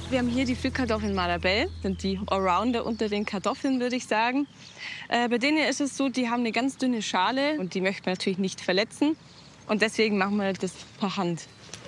Wir haben hier die Pflückkartoffeln Marabelle, sind die Allrounder unter den Kartoffeln, würde ich sagen. Bei denen ist es so, die haben eine ganz dünne Schale und die möchten wir natürlich nicht verletzen. Und deswegen machen wir das per Hand.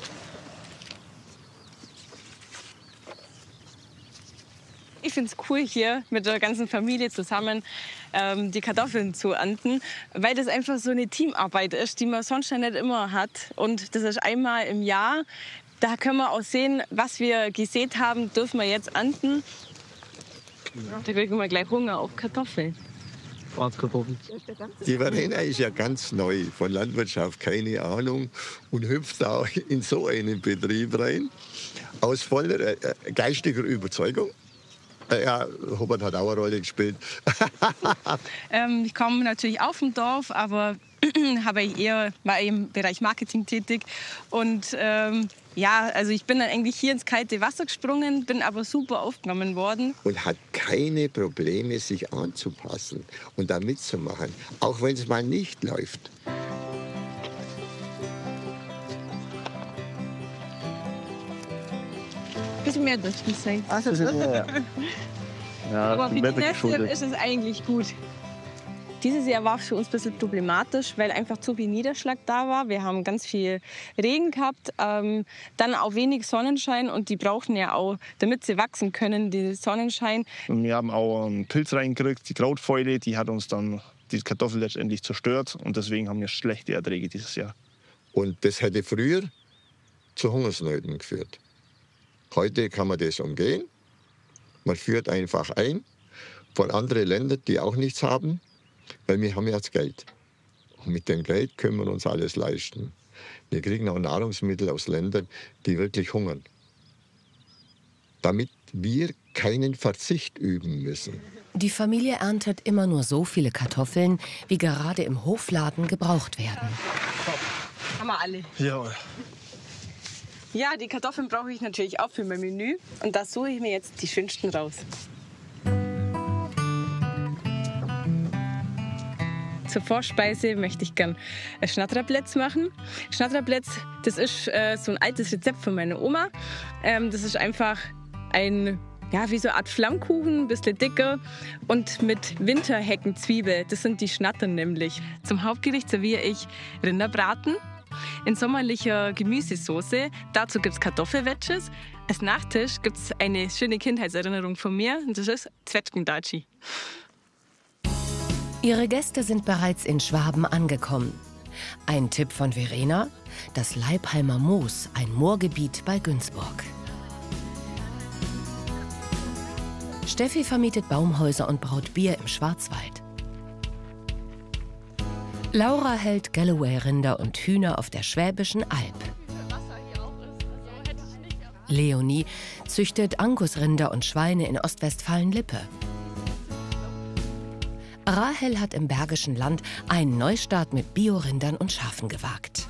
Ich finde es cool, hier mit der ganzen Familie zusammen die Kartoffeln zu ernten, weil das einfach so eine Teamarbeit ist, die man sonst ja nicht immer hat. Und das ist einmal im Jahr. Da können wir auch sehen, was wir gesät haben, dürfen wir jetzt ernten. Da kriegen wir gleich Hunger auf Kartoffeln. Schwarzkartoffeln. Die Verena ist ja ganz neu, von Landwirtschaft keine Ahnung und hüpft auch in so einen Betrieb rein, aus voller geistiger Überzeugung. Ja, Hubert hat auch eine Rolle gespielt. Ich komme natürlich auf dem Dorf, aber war im Bereich Marketing tätig. Und ja, also ich bin dann eigentlich hier ins kalte Wasser gesprungen, bin aber super aufgenommen worden. Und hat keine Probleme, sich anzupassen und da mitzumachen, auch wenn es mal nicht läuft. Bisschen mehr dürften es sein. Also, ja, Aber für die Nester geschuldet. ist es eigentlich gut. Dieses Jahr war für uns ein bisschen problematisch, weil einfach zu viel Niederschlag da war. Wir haben ganz viel Regen gehabt, dann auch wenig Sonnenschein und die brauchen ja auch, damit sie wachsen können, den Sonnenschein. Und wir haben auch einen Pilz reingekriegt, die Krautfäule, die hat uns dann die Kartoffel letztendlich zerstört und deswegen haben wir schlechte Erträge dieses Jahr. Und das hätte früher zu Hungersnöten geführt. Heute kann man das umgehen. Man führt einfach ein von anderen Ländern, die auch nichts haben, weil wir haben ja das Geld. Und mit dem Geld können wir uns alles leisten. Wir kriegen auch Nahrungsmittel aus Ländern, die wirklich hungern. Damit wir keinen Verzicht üben müssen. Die Familie erntet immer nur so viele Kartoffeln, wie gerade im Hofladen gebraucht werden. Haben wir alle. Jawohl. Ja, die Kartoffeln brauche ich natürlich auch für mein Menü. Und da suche ich mir jetzt die schönsten raus. Zur Vorspeise möchte ich gern Schnattraplätz machen. Schnattraplätz, das ist so ein altes Rezept von meiner Oma. Das ist einfach wie so eine Art Flammkuchen, ein bisschen dicker und mit Winterheckenzwiebel. Das sind die Schnattern nämlich. Zum Hauptgericht serviere ich Rinderbraten in sommerlicher Gemüsesoße. Dazu gibt es Kartoffelwedges. Als Nachtisch gibt es eine schöne Kindheitserinnerung von mir. Und das ist Zwetschgendatschi. Ihre Gäste sind bereits in Schwaben angekommen. Ein Tipp von Verena: das Leipheimer Moos, ein Moorgebiet bei Günzburg. Steffi vermietet Baumhäuser und braut Bier im Schwarzwald. Laura hält Galloway-Rinder und Hühner auf der Schwäbischen Alb. Leonie züchtet Angusrinder und Schweine in Ostwestfalen-Lippe. Rahel hat im Bergischen Land einen Neustart mit Biorindern und Schafen gewagt.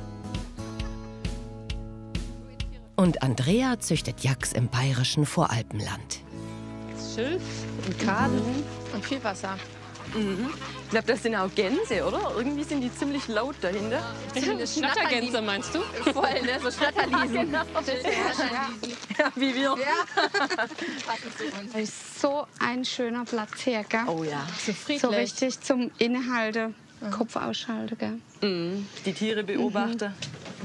Und Andrea züchtet Yaks im bayerischen Voralpenland. Schilf und Kaden und viel Wasser. Ich glaube, das sind auch Gänse, oder? Irgendwie sind die ziemlich laut dahinter. Schnattergänse meinst du? Voll, ne? So Schnatterliesen. Ja, wie wir. Das ist so ein schöner Platz hier, gell? Oh ja. So friedlich. So richtig zum Innehalten, Kopf ausschalten, gell? Die Tiere beobachten.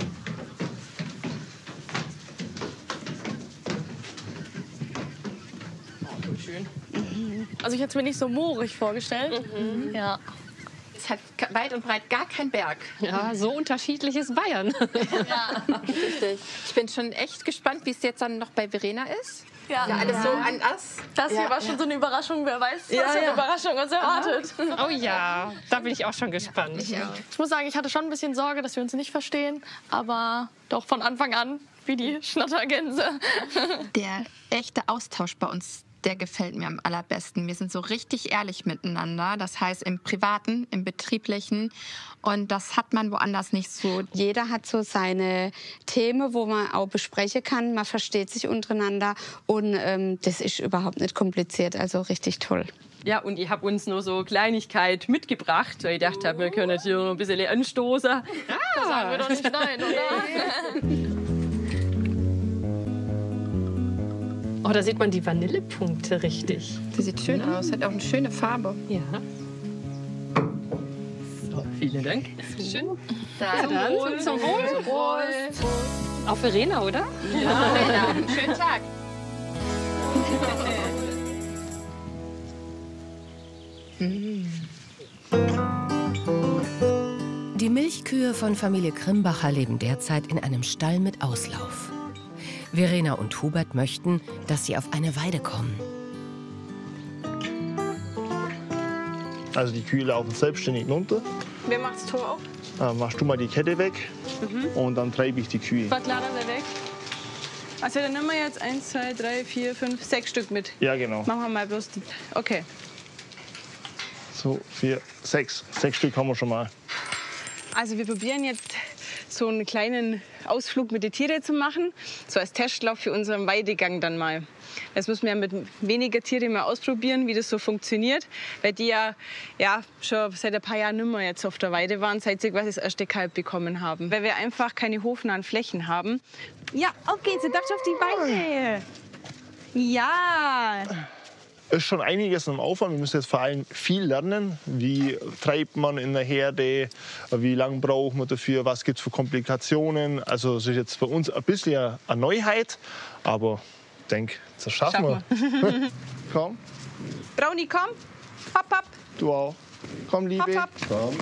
Schön. Also ich hätte es mir nicht so moorig vorgestellt. Ja. Es hat weit und breit gar kein Berg. Ja, so unterschiedlich ist Bayern. Ja, richtig. Ich bin schon echt gespannt, wie es jetzt dann noch bei Verena ist. Ja, Alles so anders. Das hier war schon so eine Überraschung. Wer weiß, was für eine Überraschung uns erwartet. Oh ja, da bin ich auch schon gespannt. Ich muss sagen, ich hatte schon ein bisschen Sorge, dass wir uns nicht verstehen. Aber doch von Anfang an wie die Schnattergänse. Der echte Austausch bei uns, der gefällt mir am allerbesten. Wir sind so richtig ehrlich miteinander. Das heißt im Privaten, im Betrieblichen. Und das hat man woanders nicht so. Jeder hat so seine Themen, wo man auch besprechen kann. Man versteht sich untereinander. Und das ist überhaupt nicht kompliziert. Also richtig toll. Ja, und ich habe uns noch so Kleinigkeit mitgebracht, weil ich dachte, wir können hier noch ein bisschen anstoßen. Da sagen wir doch nicht nein, oder? Oh, da sieht man die Vanillepunkte richtig. Die sieht schön aus, hat auch eine schöne Farbe. Ja. So, vielen Dank. Schön. Dann zum Wohl. Auf Verena, oder? Ja, Verena. Schönen Tag. Die Milchkühe von Familie Krimbacher leben derzeit in einem Stall mit Auslauf. Verena und Hubert möchten, dass sie auf eine Weide kommen. Also die Kühe laufen selbstständig runter. Wer macht das Tor auf? Machst du mal die Kette weg und dann treibe ich die Kühe. War Clara da weg? Also dann nehmen wir jetzt 1, 2, 3, 4, 5, 6 Stück mit. Ja, genau. Machen wir mal bloß die. Okay. So, 4, 6. 6 Stück haben wir schon mal. Also wir probieren jetzt so einen kleinen Ausflug mit den Tieren zu machen. So als Testlauf für unseren Weidegang dann mal. Das müssen wir mit weniger Tieren mal ausprobieren, wie das so funktioniert. Weil die ja schon seit ein paar Jahren nicht mehr jetzt auf der Weide waren, seit sie quasi das erste Kalb bekommen haben. Weil wir einfach keine hofnahen Flächen haben. Ja, okay, jetzt darfst du auf die Beine. Ja. Ist schon einiges am Aufwand. Wir müssen jetzt vor allem viel lernen. Wie treibt man in der Herde? Wie lange braucht man dafür? Was gibt es für Komplikationen? Also es ist jetzt für uns ein bisschen eine Neuheit. Aber ich denke, das schaffen wir. Komm. Brownie, komm. Hopp, hopp. Du auch. Komm, Liebe. Hopp, hopp. Komm.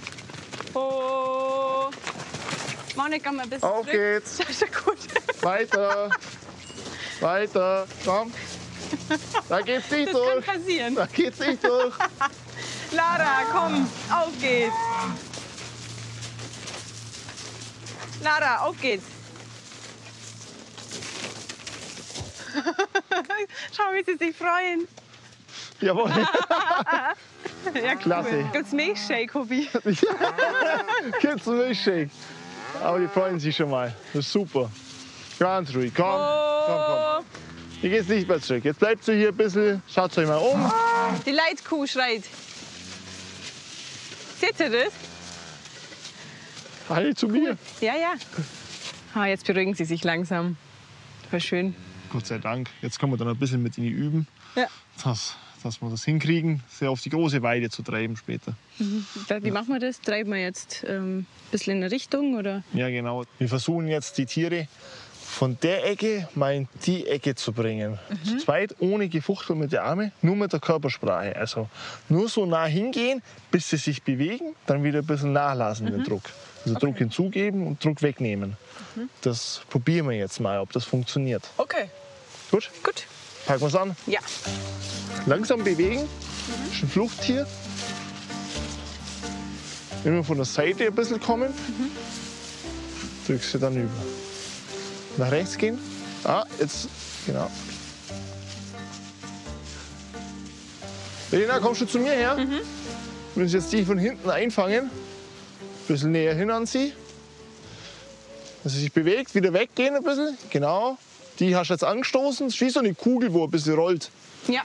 Oh. Monika, mal ein bisschen Auf zurück. geht's. Das ist ja gut. Weiter. Weiter. Komm. Da geht's nicht Das durch. kann passieren. Da geht's nicht durch. Lara, komm, auf geht's. Lara, auf geht's. Schau, wie sie sich freuen. Jawohl. Ja, cool. Klasse. Gibt's Milchshake, Hobby? Gibt's einen Milchshake. Aber die freuen sich schon mal. Das ist super. Ganz ruhig. Komm. Komm, komm. Hier geht's nicht mehr zurück. Jetzt bleibt ihr hier ein bisschen. Schaut euch mal um. Die Leitkuh schreit. Seht ihr das? Alle zu mir. Ja, ja. Ah, jetzt beruhigen sie sich langsam. Voll schön. Gott sei Dank. Jetzt können wir dann ein bisschen mit ihnen üben. Ja. Dass wir das hinkriegen, sie auf die große Weide zu treiben später. Wie machen wir das? Treiben wir jetzt ein bisschen in eine Richtung? Oder? Ja, genau. Wir versuchen jetzt, die Tiere von der Ecke mal in die Ecke zu bringen. Zu zweit, ohne Gefuchtel mit den Armen, nur mit der Körpersprache. Also nur so nah hingehen, bis sie sich bewegen, dann wieder ein bisschen nachlassen, den Druck. Also Druck hinzugeben und Druck wegnehmen. Das probieren wir jetzt mal, ob das funktioniert. Okay. Gut? Gut. Packen wir es an. Ja. Langsam bewegen. Das ist ein Fluchttier. Immer von der Seite ein bisschen kommen. Drückst du dann über. Nach rechts gehen. Ah, jetzt. Genau. Verena, kommst du zu mir her? Wenn Sie jetzt die von hinten einfangen, ein bisschen näher hin an sie. Dass sie sich bewegt, wieder weggehen ein bisschen. Genau. Die hast du jetzt angestoßen. Das ist wie so eine Kugel, wo ein bisschen rollt. Ja.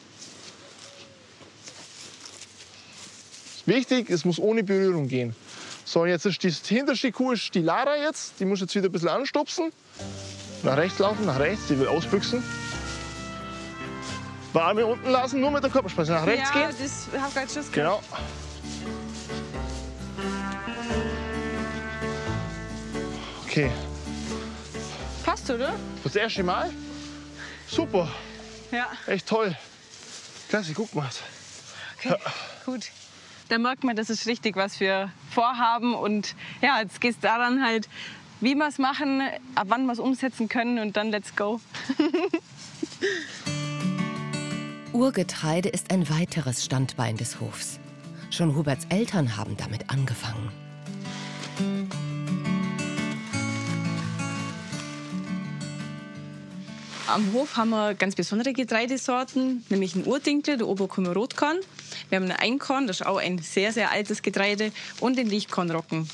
Wichtig, es muss ohne Berührung gehen. So, und jetzt ist die hinterste Kuh ist die Lara jetzt. Die muss jetzt wieder ein bisschen anstupsen. Nach rechts laufen, nach rechts. Die will ausbüchsen. Arme unten lassen, nur mit der Körpersprache. Nach rechts ja, gehen. das hab grad Schiss gehabt. Genau. Okay. Passt, oder? Das erste Mal. Super. Ja. Echt toll. Klasse, guck mal. Okay, gut. Da merkt man, das ist richtig, was wir vorhaben. Und ja, jetzt geht es daran halt, wie wir es machen, ab wann wir es umsetzen können und dann let's go. Urgetreide ist ein weiteres Standbein des Hofs. Schon Huberts Eltern haben damit angefangen. Am Hof haben wir ganz besondere Getreidesorten, nämlich einen Urdinkel, der Oberkummer Rotkorn. Wir haben ein Einkorn, das ist auch ein sehr, sehr altes Getreide, und den Lichtkornrocken.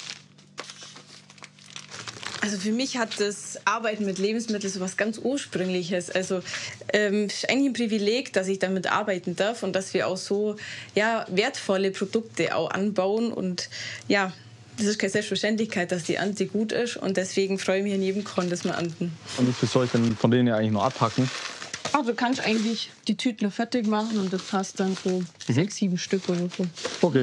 Also für mich hat das Arbeiten mit Lebensmitteln so was ganz Ursprüngliches. Also es ist eigentlich ein Privileg, dass ich damit arbeiten darf und dass wir auch so wertvolle Produkte auch anbauen. Und ja, das ist keine Selbstverständlichkeit, dass die Ernte gut ist. Und deswegen freue ich mich an jedem Korn, das wir ernten. Und wie viel soll ich denn von denen ja eigentlich noch abhacken? Ach, du kannst eigentlich die Tüten fertig machen und das passt dann so 6, 7 Stück oder so. Okay.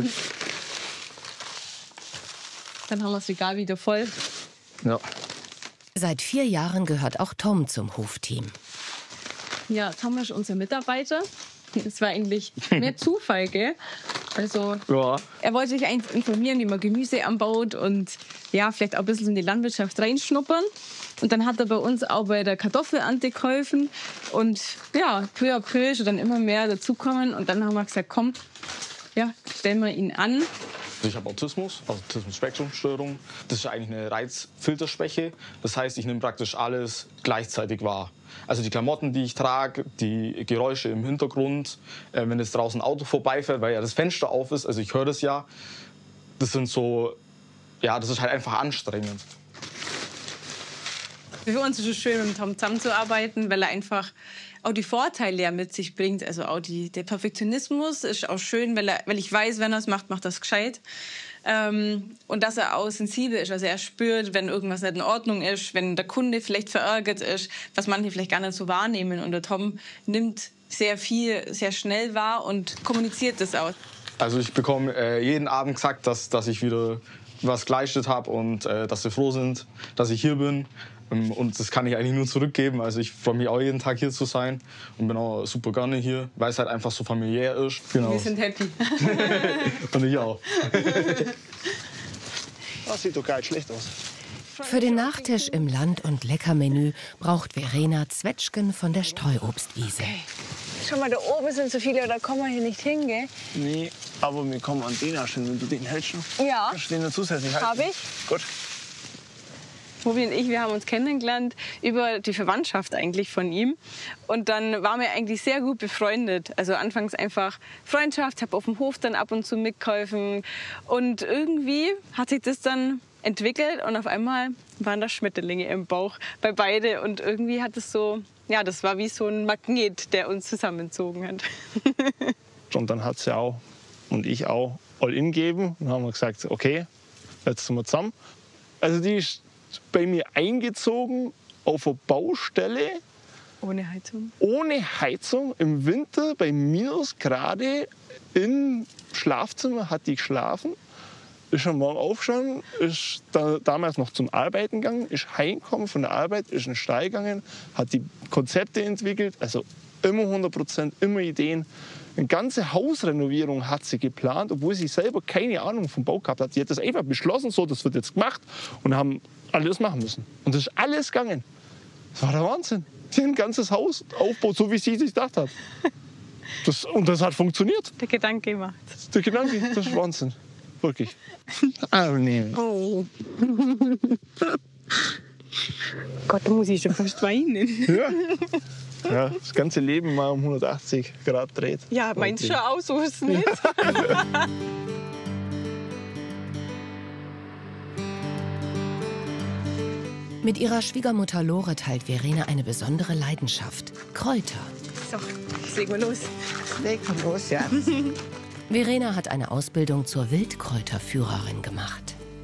Dann haben wir das Regal wieder voll. Ja. Seit 4 Jahren gehört auch Tom zum Hofteam. Ja, Tom ist unser Mitarbeiter. Das war eigentlich mehr Zufall, gell? Also, Ja. er wollte sich eigentlich informieren, wie man Gemüse anbaut und ja, vielleicht auch ein bisschen in die Landwirtschaft reinschnuppern. Und dann hat er bei uns auch bei der Kartoffelernte geholfen. Und ja, peu à peu ist dann immer mehr dazukommen. Und dann haben wir gesagt, komm, ja, stellen wir ihn an. Ich habe Autismus, Autismus-Spektrum-Störung. Das ist eigentlich eine Reizfilterschwäche. Das heißt, ich nehme praktisch alles gleichzeitig wahr. Also die Klamotten, die ich trage, die Geräusche im Hintergrund, wenn jetzt draußen ein Auto vorbeifährt, weil ja das Fenster auf ist, also ich höre das ja. Das sind so, ja, das ist halt einfach anstrengend. Für uns ist es schön, mit Tom zusammenzuarbeiten, weil er einfach auch die Vorteile ja mit sich bringt. Also auch der Perfektionismus ist auch schön, weil ich weiß, wenn er es macht, macht er es gescheit. Und dass er auch sensibel ist, also er spürt, wenn irgendwas nicht in Ordnung ist, wenn der Kunde vielleicht verärgert ist, was manche vielleicht gar nicht so wahrnehmen. Und der Tom nimmt sehr viel, sehr schnell wahr und kommuniziert das auch. Also ich bekomme jeden Abend gesagt, dass ich wieder was geleistet habe und dass sie froh sind, dass ich hier bin. Und das kann ich eigentlich nur zurückgeben. Also ich freue mich auch jeden Tag hier zu sein und bin auch super gerne hier, weil es halt einfach so familiär ist. Genau. Wir sind happy. Und ich auch. Das sieht doch gar nicht schlecht aus. Für den Nachtisch im Land- und Leckermenü braucht Verena Zwetschgen von der Streuobstwiese. Schau mal, da oben sind so viele, da kommen wir hier nicht hin, gell? Nee, aber wir kommen an den auch schon, wenn du den hältst. Ja. Kannst du den noch zusätzlich halten? Hab ich. Gut. Tobi und ich, wir haben uns kennengelernt über die Verwandtschaft eigentlich von ihm. Und dann waren wir eigentlich sehr gut befreundet. Also anfangs einfach Freundschaft, habe auf dem Hof dann ab und zu mitgeholfen. Und irgendwie hat sich das dann entwickelt und auf einmal waren da Schmetterlinge im Bauch bei beide. Und irgendwie hat es so, ja, das war wie so ein Magnet, der uns zusammengezogen hat. Und dann hat sie auch und ich auch All-In gegeben und haben gesagt, okay, jetzt sind wir zusammen. Also die ist bei mir eingezogen auf eine Baustelle. Ohne Heizung? Ohne Heizung im Winter bei Minusgrade im Schlafzimmer hat die geschlafen. Ist am Morgen aufgestanden, ist damals noch zum Arbeiten gegangen, ist heimgekommen von der Arbeit, ist in den Stall gegangen, hat die Konzepte entwickelt, also immer 100%, immer Ideen. Eine ganze Hausrenovierung hat sie geplant, obwohl sie selber keine Ahnung vom Bau gehabt hat. Sie hat das einfach beschlossen, so, das wird jetzt gemacht und haben alles machen müssen. Und das ist alles gegangen. Das war der Wahnsinn. Sie hat ein ganzes Haus aufgebaut, so wie sie sich gedacht hat. Und das hat funktioniert. Der Gedanke gemacht. Der Gedanke, das ist Wahnsinn. Wirklich. Oh. Gott, da muss ich schon fast weinen. Ja. Ja, das ganze Leben mal um 180 Grad dreht. Ja, meinst du schon auch, so ist es nicht? Mit ihrer Schwiegermutter Lore teilt Verena eine besondere Leidenschaft: Kräuter. So, legen wir los. Legen wir los, ja. Verena hat eine Ausbildung zur Wildkräuterführerin gemacht.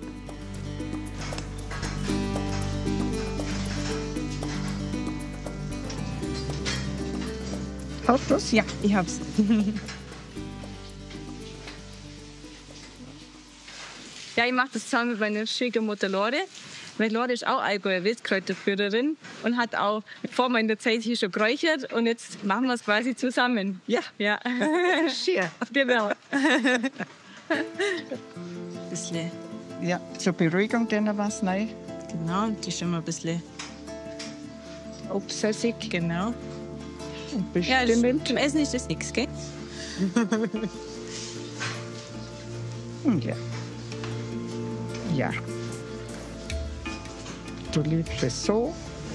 Aufschluss? Ja, ich hab's. Ja, ich mache das zusammen mit meiner Schwiegermutter Lore. Weil Lore ist auch Allgäuer Wildkräuterführerin und hat auch vor meiner Zeit hier schon geräuchert. Und jetzt machen wir es quasi zusammen. Ja. Ja. Schier. Genau. Bisschen. Ja, zur Beruhigung denn was rein. Genau, die schon mal ein bisschen Obstessig. Genau. Bestimmend. Ja, zum Essen ist das nichts, gell? Ja. Ja. Du liebst es so.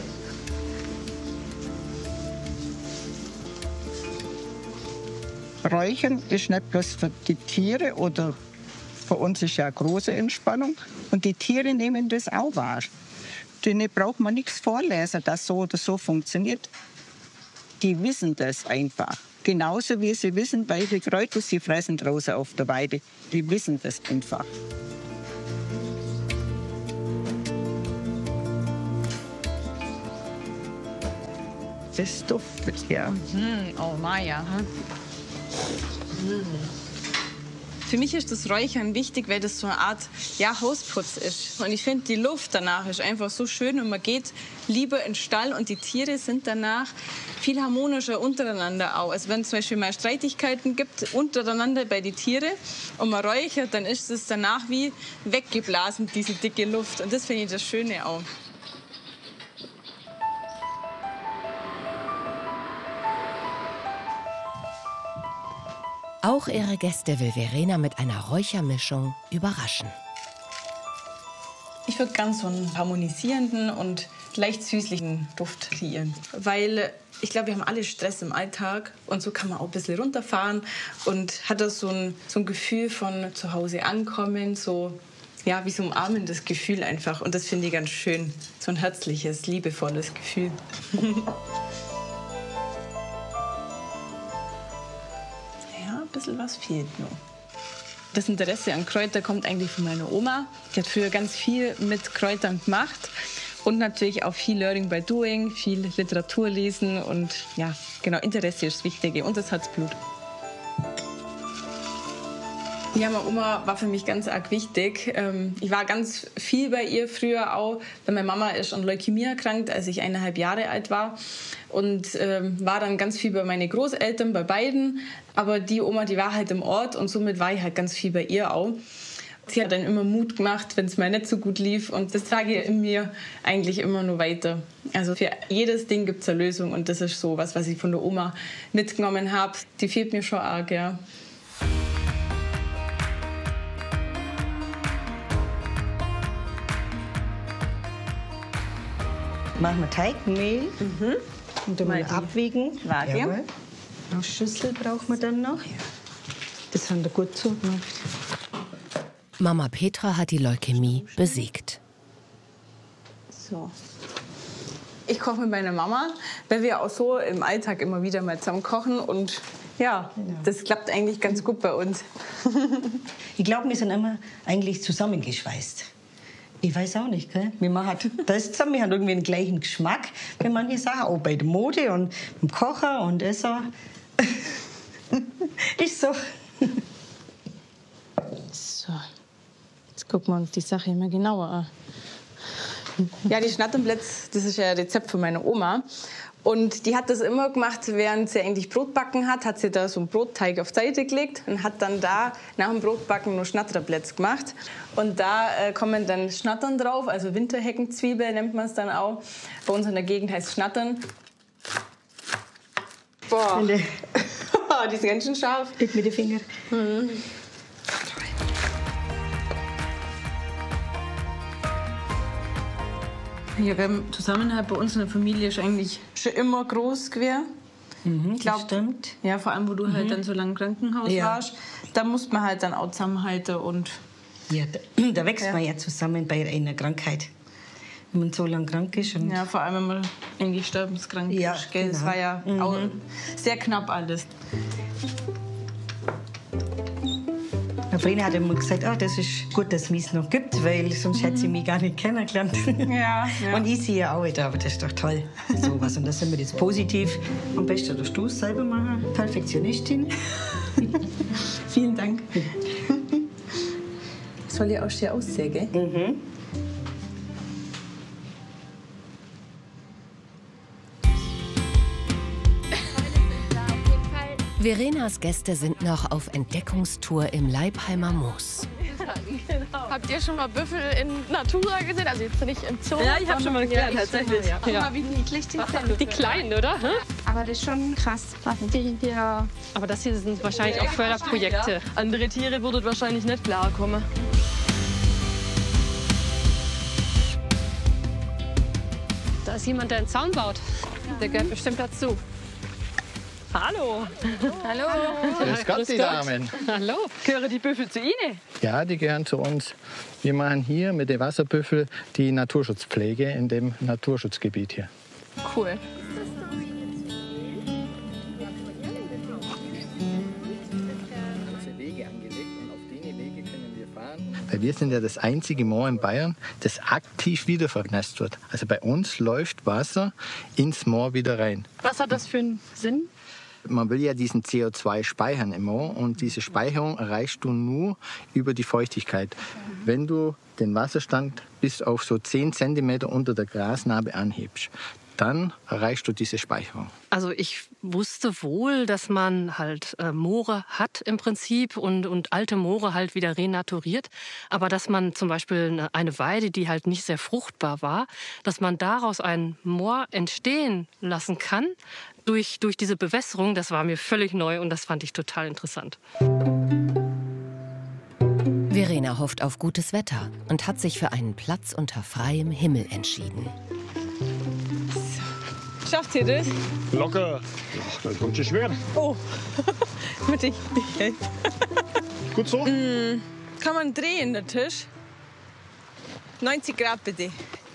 Räuchern ist nicht bloß für die Tiere oder für uns ist ja eine große Entspannung. Und die Tiere nehmen das auch wahr. Denen braucht man nichts vorlesen, dass so oder so funktioniert. Die wissen das einfach. Genauso wie sie wissen, welche Kräuter sie fressen draußen auf der Weide. Die wissen das einfach. das duftet, ja. Oh, Maja. Für mich ist das Räuchern wichtig, weil das so eine Art Hausputz ist. Und ich finde, die Luft danach ist einfach so schön und man geht lieber in den Stall und die Tiere sind danach viel harmonischer untereinander auch. Also wenn es zum Beispiel mal Streitigkeiten gibt untereinander bei den Tieren und man räuchert, dann ist es danach wie weggeblasen, diese dicke Luft. Und das finde ich das Schöne auch. Auch ihre Gäste will Verena mit einer Räuchermischung überraschen. Ich würde ganz so einen harmonisierenden und leicht süßlichen Duft kreieren. Weil ich glaube, wir haben alle Stress im Alltag und so kann man auch ein bisschen runterfahren und hat das so ein Gefühl von zu Hause ankommen, so wie so ein umarmendes Gefühl einfach. Und das finde ich ganz schön, so ein herzliches, liebevolles Gefühl. Ein bisschen was fehlt noch. Das Interesse an Kräutern kommt eigentlich von meiner Oma. Die hat früher ganz viel mit Kräutern gemacht und natürlich auch viel Learning by Doing, viel Literatur lesen und Interesse ist das Wichtige und das Herzblut. Ja, meine Oma war für mich ganz arg wichtig. Ich war ganz viel bei ihr früher auch, weil meine Mama ist an Leukämie erkrankt, als ich 1,5 Jahre alt war. Und war dann ganz viel bei meinen Großeltern, bei beiden. Aber die Oma, die war halt im Ort und somit war ich halt ganz viel bei ihr auch. Sie hat dann immer Mut gemacht, wenn es mal nicht so gut lief. Und das trage ich in mir eigentlich immer nur weiter. Also für jedes Ding gibt es eine Lösung. Und das ist so was ich von der Oma mitgenommen habe. Die fehlt mir schon arg, ja. Machen wir Teigmehl und dann mal abwiegen. Waage. Eine Schüssel brauchen wir dann noch. Das haben wir gut zugemacht. Mama Petra hat die Leukämie besiegt. So. Ich koche mit meiner Mama, weil wir auch so im Alltag immer wieder mal zusammen kochen. Und das klappt eigentlich ganz gut bei uns. Ich glaube, wir sind immer eigentlich zusammengeschweißt. Ich weiß auch nicht, gell? Wir machen das zusammen, wir haben irgendwie den gleichen Geschmack bei manchen Sachen, auch bei der Mode und beim Kochen und das so. Ist so. So, jetzt gucken wir uns die Sache immer genauer an. Ja, die Schnatternblätz, das ist ja ein Rezept von meiner Oma. Und die hat das immer gemacht, während sie eigentlich Brot backen hat sie da so einen Brotteig auf die Seite gelegt und hat dann da nach dem Brotbacken nur Schnatternblätz gemacht. Und da kommen dann Schnattern drauf, also Winterheckenzwiebel nennt man es dann auch. Bei uns in der Gegend heißt es Schnattern. Boah, die ist ganz schön scharf. Mit den Fingern. Mhm. Ja, der Zusammenhalt bei uns in der Familie ist eigentlich schon immer groß gewesen. Ich glaube, stimmt. Ja, vor allem, wo du halt dann so lange im Krankenhaus warst. Da muss man halt dann auch zusammenhalten und... Ja, da wächst man ja zusammen bei einer Krankheit. Wenn man so lange krank ist. Und ja, vor allem, wenn man eigentlich sterbenskrank ist. Gell? Das war ja auch sehr knapp alles. Verena hat immer gesagt, das ist gut, dass es mich noch gibt, weil sonst hätte sie mich gar nicht kennengelernt. Ja. Und ich sehe ja auch wieder, aber das ist doch toll. Sowas. Und das sind wir jetzt positiv. Am besten darfst du es selber machen. Perfektionistin. Vielen Dank. Soll ja auch schön aussehen, gell? Verenas Gäste sind noch auf Entdeckungstour im Leipheimer Moos. Genau. Habt ihr schon mal Büffel in Natura gesehen? Also jetzt nicht im Zoo? Ja, ich habe schon mal gesehen, tatsächlich. Guck mal, wie niedlich die sind. Die kleinen, oder? Aber das ist schon krass. Die hier. Aber das hier sind wahrscheinlich auch Förderprojekte. Ja. Andere Tiere würden wahrscheinlich nicht klarkommen. Da ist jemand, der einen Zaun baut. Der gehört bestimmt dazu. Hallo. Hallo. Grüß Gott, die Damen. Hallo. Gehören die Büffel zu Ihnen? Ja, die gehören zu uns. Wir machen hier mit den Wasserbüffel die Naturschutzpflege in dem Naturschutzgebiet hier. Cool. Weil wir sind ja das einzige Moor in Bayern, das aktiv wiedervernässt wird. Also bei uns läuft Wasser ins Moor wieder rein. Was hat das für einen Sinn? Man will ja diesen CO2 speichern im Moor und diese Speicherung erreichst du nur über die Feuchtigkeit. Wenn du den Wasserstand bis auf so 10 cm unter der Grasnarbe anhebst, dann erreichst du diese Speicherung. Also ich wusste wohl, dass man halt Moore hat im Prinzip und alte Moore halt wieder renaturiert. Aber dass man zum Beispiel eine Weide, die halt nicht sehr fruchtbar war, dass man daraus ein Moor entstehen lassen kann durch diese Bewässerung, das war mir völlig neu und das fand ich total interessant. Verena hofft auf gutes Wetter und hat sich für einen Platz unter freiem Himmel entschieden. Schafft ihr das? Locker. Ach, das kommt schon schwer. Oh, mit dich. Gut so? Kann man drehen, der Tisch? 90 Grad bitte.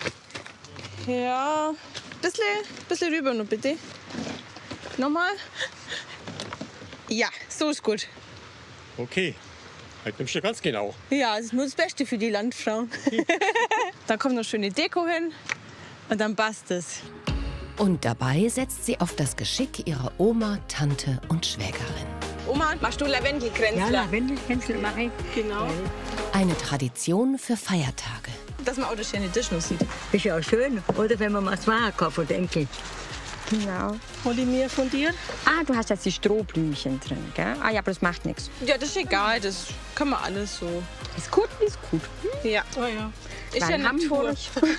Ja, bisschen rüber noch bitte. Nochmal. Ja, so ist gut. Okay, halt nimmst du ganz genau. Ja, das ist nur das Beste für die Landfrau. Dann kommt noch schöne Deko hin und dann passt es. Und dabei setzt sie auf das Geschick ihrer Oma, Tante und Schwägerin. Oma, machst du Lavendelkränzler? Ja, Lavendelkränzler mache ich. Genau. Eine Tradition für Feiertage. Dass man auch das schöne Tisch noch sieht. Ist ja auch schön, oder wenn man mal zwei kann von den Enkeln. Genau. Hol ich mir von dir? Ah, du hast jetzt die Strohblümchen drin, gell? Ah ja, aber das macht nichts. Ja, das ist egal, das kann man alles so. Ist gut, ist gut. Ja. Oh ja. Ist Klein ja Natur.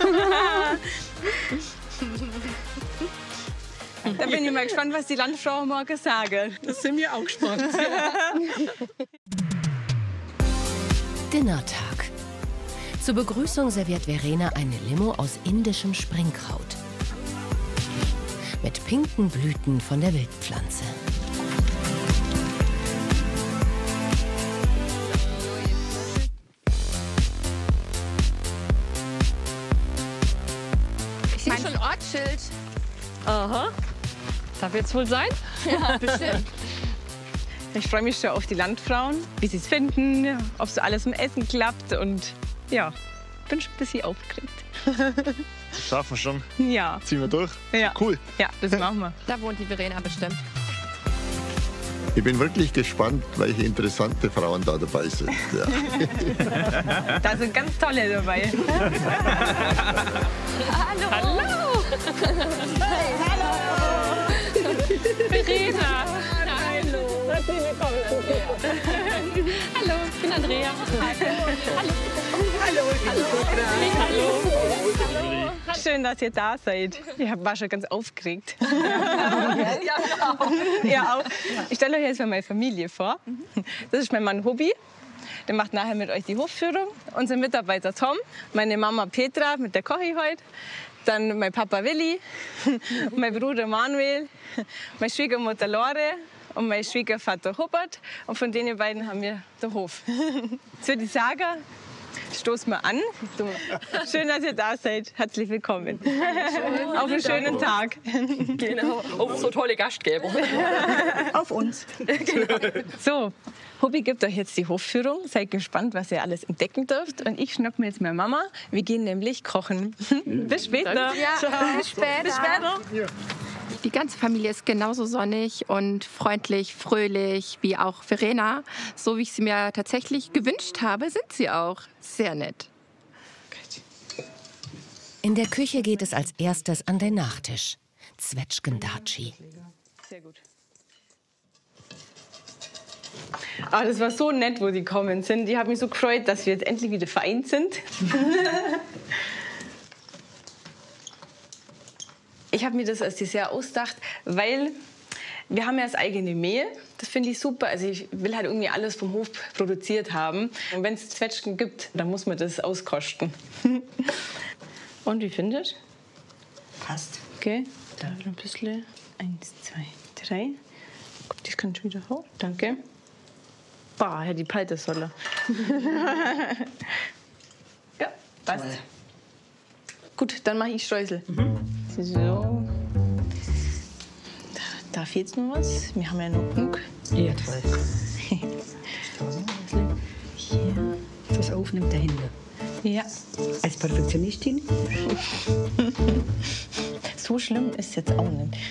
Da bin ich mal gespannt, was die Landfrau morgen sagen. Das sind wir auch gespannt. Dinnertag. Zur Begrüßung serviert Verena eine Limo aus indischem Springkraut. Mit pinken Blüten von der Wildpflanze. Ich sehe schon Ortsschild. Aha. Darf jetzt wohl sein? Ja, bestimmt. Ich freue mich schon auf die Landfrauen, wie sie es finden, ob so alles im Essen klappt und ja, bin schon ein bisschen aufgeregt. Das schaffen wir schon. Ja. Ziehen wir durch. Ja. Cool. Ja, das machen wir. Da wohnt die Verena bestimmt. Ich bin wirklich gespannt, welche interessante Frauen da dabei sind. Ja. Da sind ganz tolle dabei. Hallo. Hallo. Hey, hallo. Verena. Hallo. Herzlich willkommen, Andrea. Hallo, ich bin Andrea. Hallo. Hallo. Schön, dass ihr da seid. Ich war schon ganz aufgeregt. Ja, auch. Ich stelle euch jetzt mal meine Familie vor. Das ist mein Mann Hobby. Der macht nachher mit euch die Hofführung. Unser Mitarbeiter Tom, meine Mama Petra, mit der koche ich heute. Dann mein Papa Willi, mein Bruder Manuel, meine Schwiegermutter Lore und mein Schwiegervater Hubert. Und von denen beiden haben wir den Hof. Jetzt würde ich sagen, stoßen wir an. So. Schön, dass ihr da seid. Herzlich willkommen. Auf einen schönen Tag. Genau, auf so tolle Gastgeber. Auf uns. So, Hobby gibt euch jetzt die Hofführung. Seid gespannt, was ihr alles entdecken dürft. Und ich schnapp mir jetzt meine Mama. Wir gehen nämlich kochen. Bis später. Ja, bis später. Bis später. Die ganze Familie ist genauso sonnig und freundlich, fröhlich wie auch Verena. So wie ich sie mir tatsächlich gewünscht habe, sind sie auch sehr nett. In der Küche geht es als erstes an den Nachtisch. Zwetschgendatschi. Sehr gut. Ah, das war so nett, wo die gekommen sind. Die haben mich so gefreut, dass wir jetzt endlich wieder vereint sind. Ich habe mir das als Dessert ausgedacht, weil wir haben ja das eigene Mehl. Das finde ich super. Also ich will halt irgendwie alles vom Hof produziert haben. Und wenn es Zwetschgen gibt, dann muss man das auskosten. Und wie findet ihr? Passt. Okay, da noch ein bisschen. 1, 2, 3. Guck, das kann schon wieder hoch. Danke. Boah, ja, die Paltersolle. Ja, passt. Toll. Gut, dann mache ich Streusel. So. Da fehlt noch was. Wir haben ja noch genug. Ja, toll. Hier. was aufnimmt dahinter. Ja. Als Perfektionistin? So schlimm ist jetzt auch nicht.